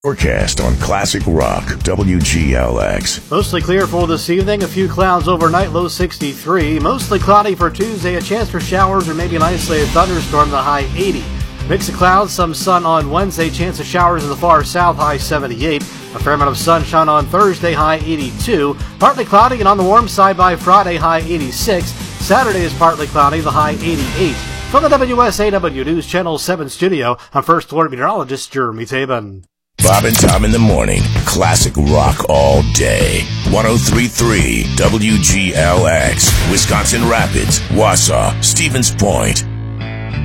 Forecast on Classic Rock, WGLX. Mostly clear for this evening. A few clouds overnight, low 63. Mostly cloudy for Tuesday. A chance for showers or maybe an isolated thunderstorm, the high 80. Mix of clouds, some sun on Wednesday. Chance of showers in the far south, high 78. A fair amount of sunshine on Thursday, high 82. Partly cloudy and on the warm side by Friday, high 86. Saturday is partly cloudy, the high 88. From the WSAW News Channel 7 studio, I'm First Alert Meteorologist Jeremy Tabin. Bob and Tom in the morning. Classic rock all day. 103.3 WGLX. Wisconsin Rapids, Wausau, Stevens Point.